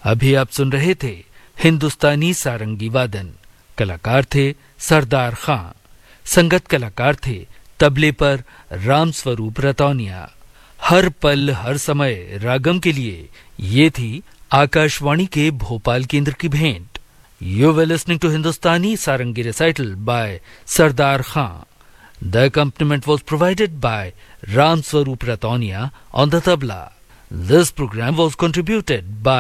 अभी आप सुन रहे थे हिंदुस्तानी सारंगी वादन। कलाकार थे सरदार खां। संगत कलाकार थे तबले पर राम स्वरूप रतौनिया। हर पल हर समय रागम के लिए ये थी आकाशवाणी के भोपाल केंद्र की भेंट। You were listening to Hindustani Sarangi recital by Sardar Khan. The accompaniment was provided by Ram Swaroop Ratonia on the tabla. This program was contributed by